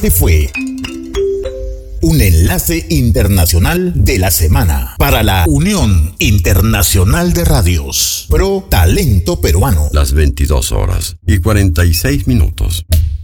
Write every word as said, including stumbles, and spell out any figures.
Este fue un enlace internacional de la semana para la Unión Internacional de Radios Pro Talento Peruano. Las veintidós horas y cuarenta y seis minutos.